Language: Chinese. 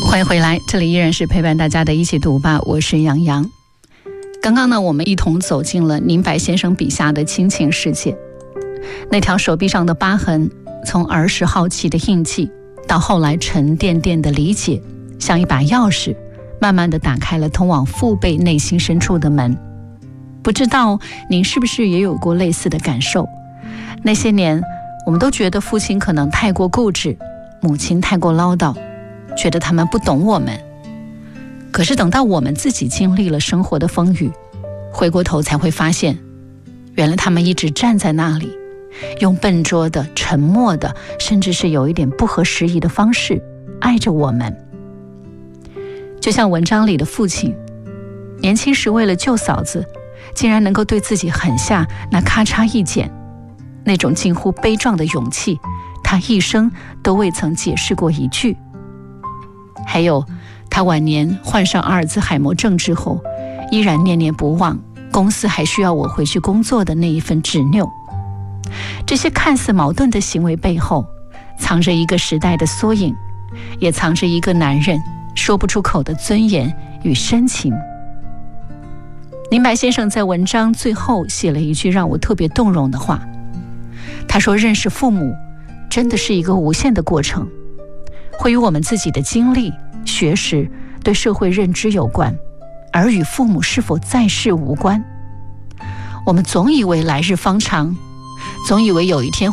欢迎回来，这里依然是陪伴大家的一起读吧，我是杨洋。刚刚呢，我们一同走进了宁白先生笔下的亲情世界。那条手臂上的疤痕，从儿时好奇的印记，到后来沉甸甸的理解，像一把钥匙，慢慢地打开了通往父辈内心深处的门。不知道您是不是也有过类似的感受？那些年，我们都觉得父亲可能太过固执，母亲太过唠叨，觉得他们不懂我们。可是等到我们自己经历了生活的风雨，回过头才会发现，原来他们一直站在那里，用笨拙的、沉默的，甚至是有一点不合时宜的方式爱着我们。就像文章里的父亲，年轻时为了救嫂子，竟然能够对自己狠下那咔嚓一剪，那种近乎悲壮的勇气，他一生都未曾解释过一句。还有他晚年患上阿尔兹海默症之后，依然念念不忘公司还需要我回去工作的那一份执拗。这些看似矛盾的行为背后，藏着一个时代的缩影，也藏着一个男人说不出口的尊严与深情。宁白先生在文章最后写了一句让我特别动容的话，他说，认识父母真的是一个无限的过程，会与我们自己的经历、学识、对社会认知有关，而与父母是否在世无关。我们总以为来日方长，总以为有一天